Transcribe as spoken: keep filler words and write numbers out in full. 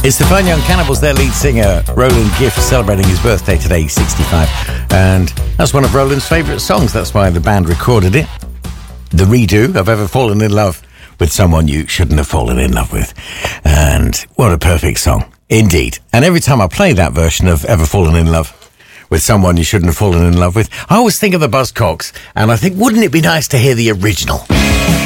It's the Fun Young Cannibals, their lead singer, Roland Gift, celebrating his birthday today, sixty-five. And that's one of Roland's favourite songs. That's why the band recorded it. The redo of Ever Fallen in Love with Someone You Shouldn't Have Fallen in Love With. And what a perfect song, indeed. And every time I play that version of Ever Fallen in Love with Someone You Shouldn't Have Fallen in Love With, I always think of the Buzzcocks. And I think, wouldn't it be nice to hear the original?